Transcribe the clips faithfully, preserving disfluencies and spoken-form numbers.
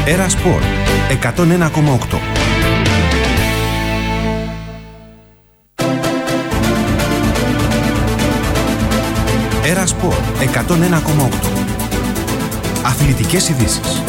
Έρα Σπορ εκατόν ένα κόμμα οκτώ. Έρα Σπορ εκατόν ένα κόμμα οκτώ. Αθλητικές ειδήσεις.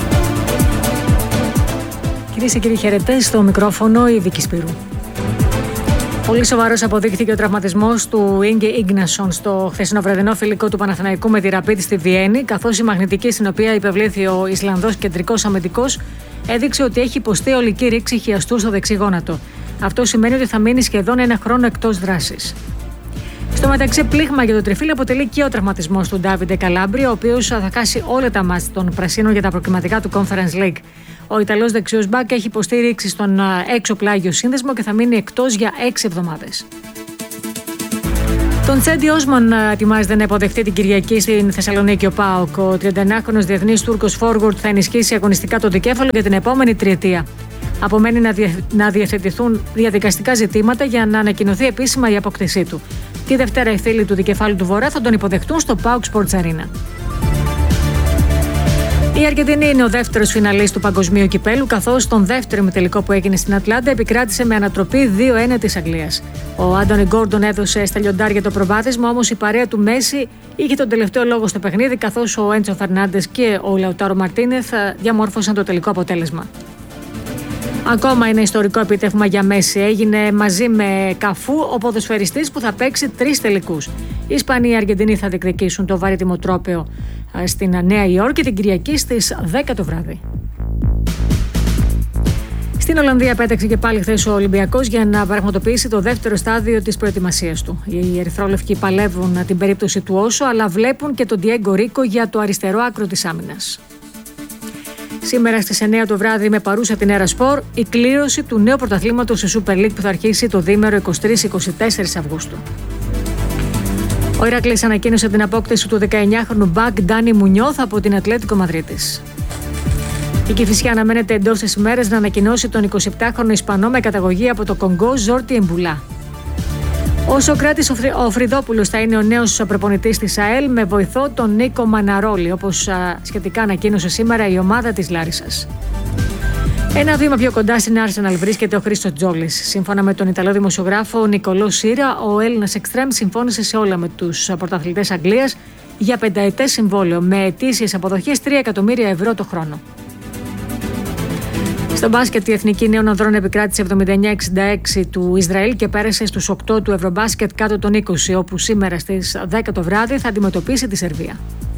Κυρίες και κύριοι, χαιρετές, στο μικρόφωνο η Βίκη Σπύρου. Πολύ σοβαρός αποδείχθηκε ο τραυματισμός του Ίγκε Ίγνασον στο χθεσινό βραδινό φιλικό του Παναθηναϊκού με τη Ραπίδ στη Βιέννη, καθώς η μαγνητική στην οποία υπευλήθη ο Ισλανδός κεντρικός αμυντικός έδειξε ότι έχει υποστεί ολική ρήξη χιαστού στο δεξί γόνατο. Αυτό σημαίνει ότι θα μείνει σχεδόν ένα χρόνο εκτός δράσης. Στο μεταξύ, πλήγμα για το τριφύλι αποτελεί και ο τραυματισμός του Ντάβιντε Καλάμπρι, ο οποίος θα χάσει όλα τα μάτς των Πρασίνων για τα προκριματικά του Conference League. Ο Ιταλός δεξιός μπακ έχει υποστεί ρήξη στον έξω πλάγιο σύνδεσμο και θα μείνει εκτός για έξι εβδομάδες. Τον Τσέντι Όσμαν ετοιμάζεται να υποδεχτεί την Κυριακή στην Θεσσαλονίκη ο ΠΑΟΚ. Ο τριανταεννιάχρονος διεθνής Τούρκος φόρουαρντ θα ενισχύσει αγωνιστικά το δικέφαλο για την επόμενη τριετία. Απομένει να, διε... να διαθετηθούν διαδικαστικά ζητήματα για να ανακοινωθεί επίσημα η απόκτησή του. Τη Δευτέρα οι φίλοι του δικεφάλου του Βορρά θα τον υποδεχτούν στο ΠΑΟΚ Sports Arena. Η Αργεντινή είναι ο δεύτερος φιναλίστ του Παγκοσμίου Κυπέλου, καθώς στον δεύτερο ημιτελικό που έγινε στην Ατλάντα επικράτησε με ανατροπή δύο ένα της Αγγλίας. Ο Άντονι Γκόρντον έδωσε στα λιοντάρια το προβάδισμα, όμως η παρέα του Μέση είχε τον τελευταίο λόγο στο παιχνίδι, καθώς ο Έντσο Φερνάντες και ο Λαουτάρο Μαρτίνεθ διαμόρφωσαν το τελικό αποτέλεσμα. Ακόμα ένα ιστορικό επίτευγμα για Μέση. Έγινε μαζί με Καφού ο ποδοσφαιριστής που θα παίξει τρεις τελικούς. Οι Ισπανοί και οι Αργεντινοί θα διεκδικήσουν το βαρύτιμο τρόπαιο στην Νέα Υόρκη την Κυριακή στις δέκα το βράδυ. Στην Ολλανδία πέταξε και πάλι χθες ο Ολυμπιακός για να πραγματοποιήσει το δεύτερο στάδιο της προετοιμασίας του. Οι ερυθρόλευκοι παλεύουν την περίπτωση του Όσο, αλλά βλέπουν και τον Ντιέγκο Ρίκο για το αριστερό άκρο της άμυνας. Σήμερα στις εννιά το βράδυ με παρούσα την Έρα Σπορ η κλήρωση του νέου πρωταθλήματος στη Super League που θα αρχίσει το διήμερο είκοσι τρεις με είκοσι τέσσερις Αυγούστου. Ο Ηράκλης ανακοίνωσε την απόκτηση του δεκαεννιάχρονου μπακ Ντάνι Μουνιώθ από την Ατλέτικο Μαδρίτης. Η Κηφισιά αναμένεται εντός της ημέρας να ανακοινώσει τον εικοσιεπτάχρονο Ισπανό με καταγωγή από το Κονγκό Ζόρτι Εμπουλά. Ο Σοκράτης ο Φρυδόπουλος θα είναι ο νέος προπονητής της ΑΕΛ με βοηθό τον Νίκο Μαναρόλη, όπως σχετικά ανακοίνωσε σήμερα η ομάδα της Λάρισσας. Ένα βήμα πιο κοντά στην Arsenal βρίσκεται ο Χρήστος Τζόλης. Σύμφωνα με τον Ιταλό δημοσιογράφο Νικολό Σύρα, ο Έλληνας εξτρέμ συμφώνησε σε όλα με τους πρωταθλητές Αγγλίας για πενταετές συμβόλαιο με ετήσιες αποδοχές τρία εκατομμύρια ευρώ το χρόνο. Στο μπάσκετ, η Εθνική Νέων Ανδρών επικράτησε εβδομήντα εννιά εξήντα έξι του Ισραήλ και πέρασε στους οκτώ του Ευρωμπάσκετ κάτω των είκοσι, όπου σήμερα στις δέκα το βράδυ θα αντιμετωπίσει τη Σερβία.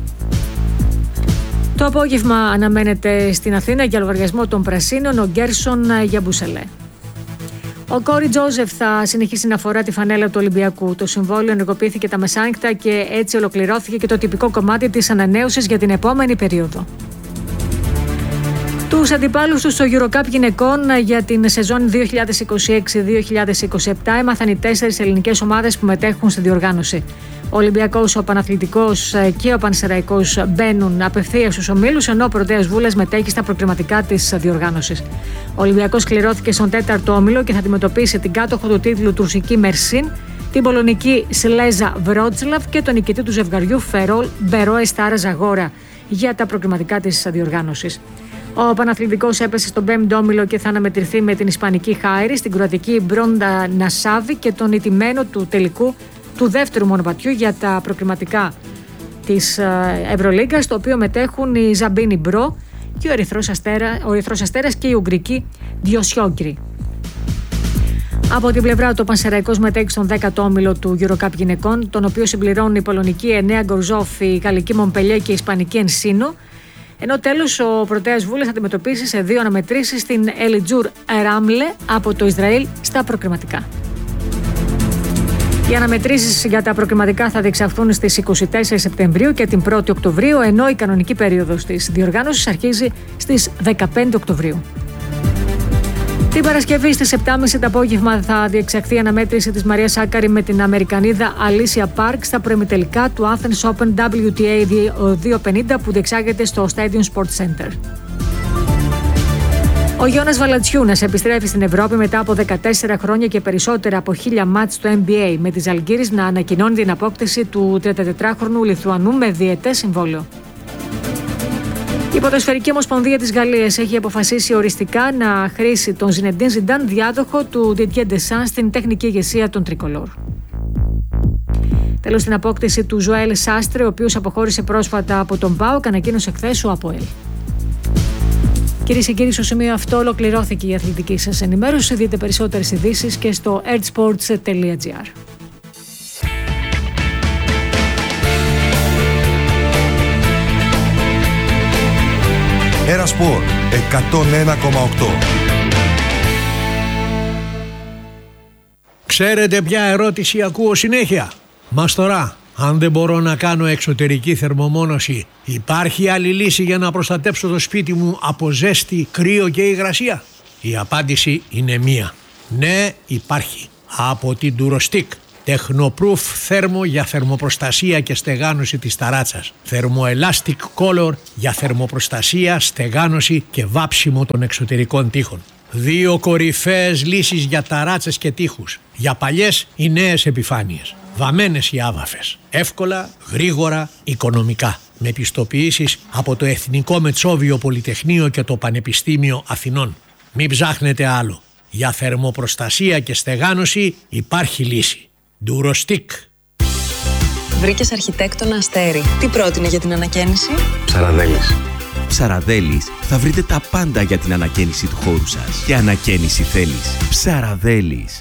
Το απόγευμα αναμένεται στην Αθήνα για λογαριασμό των Πρασίνων ο Γκέρσον Γιαμπουσελέ. Ο Κόρι Τζόζεφ θα συνεχίσει να φορά τη φανέλα του Ολυμπιακού. Το συμβόλαιο ενεργοποιήθηκε τα μεσάνυχτα και έτσι ολοκληρώθηκε και το τυπικό κομμάτι της ανανέωσης για την επόμενη περίοδο. Τους αντιπάλους τους στο EuroCup γυναικών για την σεζόν δύο χιλιάδες είκοσι έξι δύο χιλιάδες είκοσι επτά έμαθαν οι τέσσερις ελληνικές ομάδες που μετέχουν στη διοργάνωση. Ο Ολυμπιακός, ο Παναθλητικός και ο Πανσεραϊκός μπαίνουν απευθείας στους ομίλους, ενώ ο Πρωτέας Βούλας μετέχει στα προκριματικά της διοργάνωσης. Ο Ολυμπιακός κληρώθηκε στον τέταρτο όμιλο και θα αντιμετωπίσει την κάτοχο του τίτλου τουρκική Μερσίν, την πολωνική Σλέζα Βρότσλαβ και τον νικητή του ζευγαριού Φερόλ Μπερόε Στάρα Ζαγόρα για τα προκριματικά της διοργάνωσης. Ο Παναθλητικός έπεσε στον πέμπτο όμιλο και θα αναμετρηθεί με την Ισπανική Χάιρι, στην Κροατική Μπρόντα Νασάβη και τον ηττημένο του τελικού του δεύτερου μονοπατιού για τα προκριματικά της Ευρωλίγκας, στο οποίο μετέχουν η Ζαμπίνι Μπρο και ο Ερυθρός, Αστέρα, ο Ερυθρός Αστέρας και η Ουγγρική Διοσιόγκρη. Από την πλευρά του, ο Πανσεραϊκός μετέχει στον δέκατο όμιλο του EuroCup γυναικών, τον οποίο συμπληρώνουν η πολωνική Ενέα Γκορζόφ, η γαλλική Μομπελιέ και η ισπανική Ενσίνο. Ενώ τέλος ο Πρωτέας Βούλας θα αντιμετωπίσει σε δύο αναμετρήσεις στην Ελιτζούρ Ράμλε από το Ισραήλ στα προκριματικά. Οι αναμετρήσεις για τα προκριματικά θα διεξαχθούν στις είκοσι τέσσερις Σεπτεμβρίου και την πρώτη Οκτωβρίου, ενώ η κανονική περίοδος της διοργάνωσης αρχίζει στις δεκαπέντε Οκτωβρίου. Την Παρασκευή στις επτά και μισή το απόγευμα θα διεξαχθεί η αναμέτρηση της Μαρίας Σάκαρη με την Αμερικανίδα Αλίσια Πάρκ στα προημιτελικά του Athens Open ντάμπλιου τι έι διακόσια πενήντα που διεξάγεται στο Stadium Sports Center. Ο Γιώνας Βαλατσιούνας επιστρέφει στην Ευρώπη μετά από δεκατέσσερα χρόνια και περισσότερα από χίλια μάτς στο N B A, με τη Ζαλγκίρις να ανακοινώνει την απόκτηση του τριαντατετράχρονου Λιθουανού με διετές συμβόλαιο. Η Η Ποδοσφαιρική Ομοσπονδία της Γαλλίας έχει αποφασίσει οριστικά να χρήσει τον Ζινεντίν Ζιντάν διάδοχο του Διντιέ Ντεσάν στην τεχνική ηγεσία των Τρικολόρ. Τέλος, στην απόκτηση του Ζωέλ Σάστρε, ο οποίος αποχώρησε πρόσφατα από τον ΠΑΟΚ, ανακοίνωσε χθες ο ΑΠΟΕΛ. Κυρίες και κύριοι, στο σημείο αυτό ολοκληρώθηκε η αθλητική σας ενημέρωση. Δείτε περισσότερες ειδήσεις και στο ertsports τελεία gr. Έρα Σπορ εκατόν ένα κόμμα οκτώ. Ξέρετε ποια ερώτηση ακούω συνέχεια? Μας τώρα, αν δεν μπορώ να κάνω εξωτερική θερμομόνωση, υπάρχει άλλη λύση για να προστατέψω το σπίτι μου από ζέστη, κρύο και υγρασία? Η απάντηση είναι μία. Ναι, υπάρχει. Από την Durostick. Technoproof θέρμο για θερμοπροστασία και στεγάνωση της ταράτσας. Thermoelastic Color για θερμοπροστασία, στεγάνωση και βάψιμο των εξωτερικών τοίχων. Δύο κορυφαίες λύσεις για ταράτσες και τοίχους. Για παλιές ή νέες επιφάνειες. Βαμμένες οι άβαφες. Εύκολα, γρήγορα, οικονομικά. Με πιστοποιήσεις από το Εθνικό Μετσόβιο Πολυτεχνείο και το Πανεπιστήμιο Αθηνών. Μην ψάχνετε άλλο. Για θερμοπροστασία και στεγάνωση υπάρχει λύση. Durostick. Βρήκες αρχιτέκτονα Αστέρι. Τι πρότεινε για την ανακαίνιση? Ψαραδέλης. Ψαραδέλης θα βρείτε τα πάντα για την ανακαίνιση του χώρου σας. Και ανακαίνιση θέλεις. Ψαραδέλης.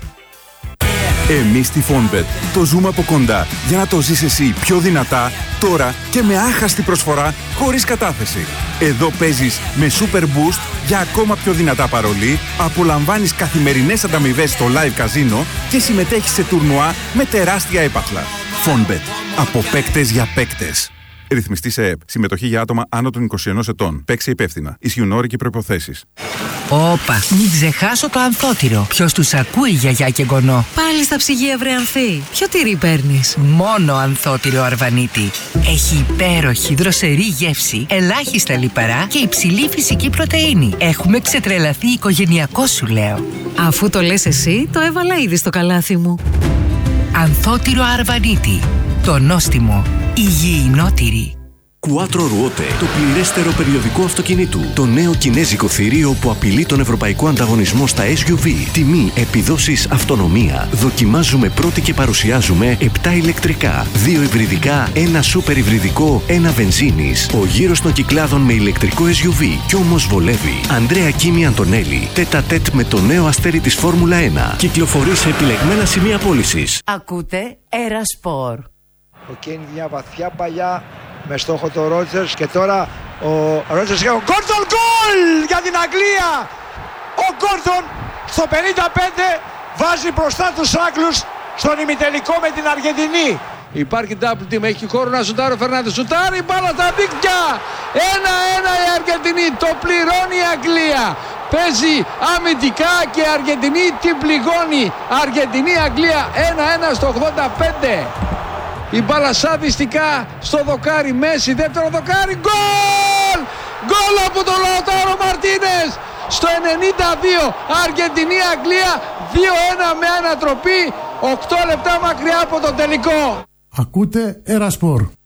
Εμείς στη Fonbet το ζούμε από κοντά για να το ζεις εσύ πιο δυνατά, τώρα και με άχαστη προσφορά χωρίς κατάθεση. Εδώ παίζεις με Super Boost για ακόμα πιο δυνατά παρολί, απολαμβάνεις καθημερινές ανταμοιβές στο live καζίνο και συμμετέχεις σε τουρνουά με τεράστια έπαθλα. Fonbet. Από παίκτες για παίκτες. Ρυθμιστή σε ΕΕΠ. Συμμετοχή για άτομα άνω των είκοσι ενός ετών. Παίξε υπεύθυνα. Ισχύουν όροι και προϋποθέσεις. Όπα, μην ξεχάσω το ανθότυρο. Ποιος τους ακούει, γιαγιά και γονό? Πάλι στα ψυγεία, βρε Ανθή. Ποιο τυρί παίρνεις? Μόνο ανθότυρο Αρβανίτη. Έχει υπέροχη δροσερή γεύση, ελάχιστα λιπαρά και υψηλή φυσική πρωτεΐνη. Έχουμε ξετρελαθεί οικογενειακό, σου λέω. Αφού το λες εσύ, το έβαλα ήδη στο καλάθι μου. Ανθότυρο Αρβανίτη. Το νόστιμο. Υγιεινότηρη. Quattro Ruote, το πληρέστερο περιοδικό αυτοκινήτου. Το νέο κινέζικο θηρίο που απειλεί τον ευρωπαϊκό ανταγωνισμό στα ες γιου βι. Τιμή, επιδόσεις, αυτονομία. Δοκιμάζουμε πρώτη και παρουσιάζουμε επτά ηλεκτρικά, δύο υβριδικά, ένα σούπερ υβριδικό, ένα βενζίνης. Ο γύρος των κυκλάδων με ηλεκτρικό ες γιου βι. Κι όμως βολεύει. Ανδρέα Κίμη Αντωνέλη. Τέτα τέτ με το νέο αστέρι της Φόρμουλα ένα. Κυκλοφορεί σε επιλεγμένα σημεία πώλησης. Ακούτε Έρα Σπορ. Ο Κέιν μια βαθιά παλιά με στόχο το Ρότζερς και τώρα ο Ρότζερς και ο Γκόρντον γκολ για την Αγγλία. Ο Γκόρντον στο πενήντα πέντε βάζει μπροστά τους Άγγλους στον ημιτελικό με την Αργεντινή. Υπάρχει double team, έχει χώρο να σουτάρει ο Φερνάντες. Σουτάρει, μπάλα στα δίκτυα. ένα ένα η Αργεντινή, το πληρώνει η Αγγλία. Παίζει αμυντικά και η Αργεντινή την πληγώνει. Αργεντινή-Αγγλία ένα ένα στο ογδόντα πέντε. Η μπάλα σαδιστικά στο δοκάρι, Μέση, δεύτερο δοκάρι, γκολ! Γκολ από τον Λαουτάρο Μαρτίνες! Στο ενενήντα δύο, Αργεντινή-Αγγλία, δύο ένα με ανατροπή, οκτώ λεπτά μακριά από τον τελικό. Ακούτε Έρα Σπορ.